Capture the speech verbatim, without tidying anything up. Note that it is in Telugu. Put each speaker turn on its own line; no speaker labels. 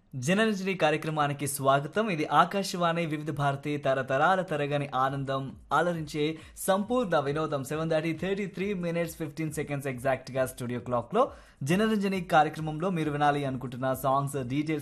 జనరంజని కార్యక్రమానికి స్వాగతం. ఇది ఆకాశవాణి వివిధ భారతి తరతరాల తరగని ఆనందం అలరించే సంపూర్ణ వినోదం. సెవెన్ దాటి thirty three minutes fifteen seconds exact గా స్టూడియో క్లాక్ లో జనరంజని కార్యక్రమంలో మీరు వినాలి అనుకుంటున్న సాంగ్స్ డీటెయిల్స్